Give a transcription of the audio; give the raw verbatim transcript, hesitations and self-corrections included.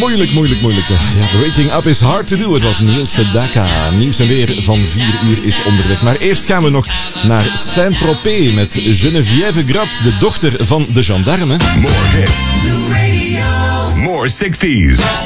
Moeilijk, moeilijk, moeilijk. Ja, waking up is hard to do. Het was Neil Sedaka. Nieuws en weer van vier uur is onderweg. Maar eerst gaan we nog naar Saint-Tropez met Geneviève Grat, de dochter van de gendarme. More hits. More sixties.